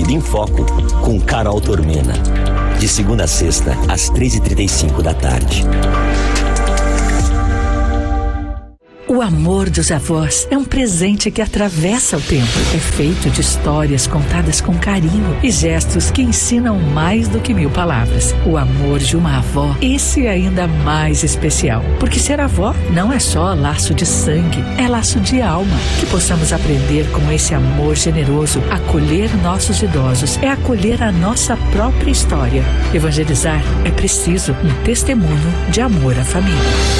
Vida em Foco, com Carol Tormena. De segunda a sexta, às 3h35 da tarde. O amor dos avós é um presente que atravessa o tempo. É feito de histórias contadas com carinho e gestos que ensinam mais do que 1000 palavras. O amor de uma avó, esse é ainda mais especial. Porque ser avó não é só laço de sangue, é laço de alma. Que possamos aprender com esse amor generoso. Acolher nossos idosos é acolher a nossa própria história. Evangelizar é preciso um testemunho de amor à família.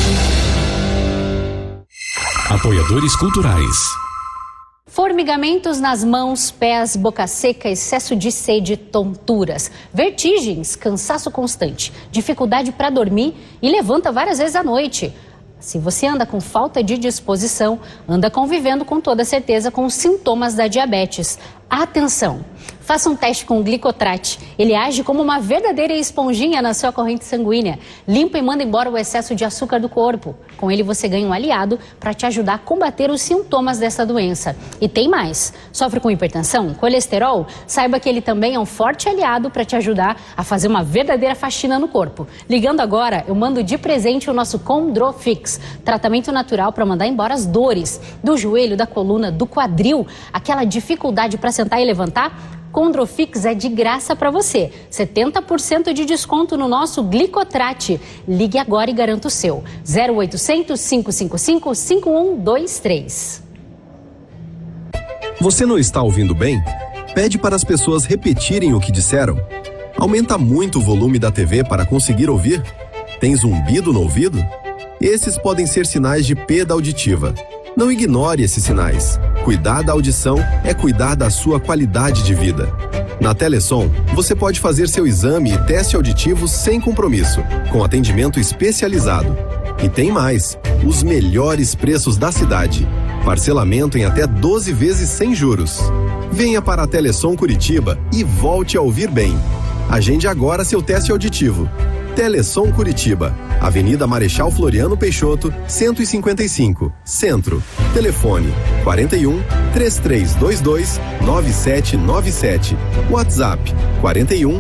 Apoiadores culturais. Formigamentos nas mãos, pés, boca seca, excesso de sede, tonturas, vertigens, cansaço constante, dificuldade para dormir e levanta várias vezes à noite. Se você anda com falta de disposição, anda convivendo com toda certeza com os sintomas da diabetes. Atenção! Faça um teste com o Glicotrate. Ele age como uma verdadeira esponjinha na sua corrente sanguínea. Limpa e manda embora o excesso de açúcar do corpo. Com ele você ganha um aliado para te ajudar a combater os sintomas dessa doença. E tem mais. Sofre com hipertensão, colesterol? Saiba que ele também é um forte aliado para te ajudar a fazer uma verdadeira faxina no corpo. Ligando agora, eu mando de presente o nosso Condrofix. Tratamento natural para mandar embora as dores do joelho, da coluna, do quadril, aquela dificuldade para sentar e levantar. Condrofix é de graça para você. 70% de desconto no nosso Glicotrate. Ligue agora e garanta o seu. 0800 555 5123. Você não está ouvindo bem? Pede para as pessoas repetirem o que disseram. Aumenta muito o volume da TV para conseguir ouvir? Tem zumbido no ouvido? Esses podem ser sinais de perda auditiva. Não ignore esses sinais. Cuidar da audição é cuidar da sua qualidade de vida. Na Telesom, você pode fazer seu exame e teste auditivo sem compromisso, com atendimento especializado. E tem mais, os melhores preços da cidade. Parcelamento em até 12 vezes sem juros. Venha para a Telesom Curitiba e volte a ouvir bem. Agende agora seu teste auditivo. Telesom Curitiba, Avenida Marechal Floriano Peixoto, 155, Centro. Telefone 41 3322 9797. WhatsApp 41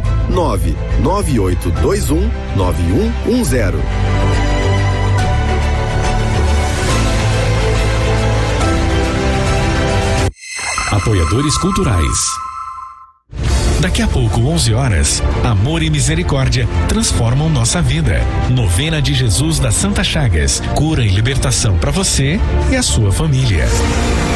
99821 9110. Apoiadores culturais. Daqui a pouco, 11 horas, Amor e Misericórdia transformam nossa vida. Novena de Jesus das Santas Chagas. Cura e libertação para você e a sua família.